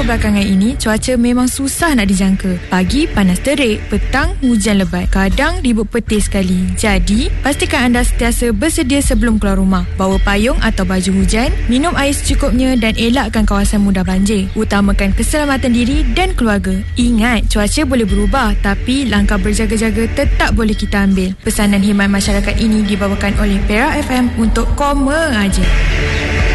belakangan ini, cuaca memang susah nak dijangka. Pagi panas terik, petang hujan lebat, kadang ribut petir sekali. Jadi, pastikan anda sentiasa bersedia sebelum keluar rumah. Bawa payung atau baju hujan, minum air secukupnya dan elakkan kawasan mudah banjir. Utamakan keselamatan diri dan keluarga. Ingat, cuaca boleh berubah, tapi langkah berjaga-jaga tetap boleh kita ambil. Pesanan khidmat masyarakat ini dibawakan oleh Perak FM untuk Koma Aja.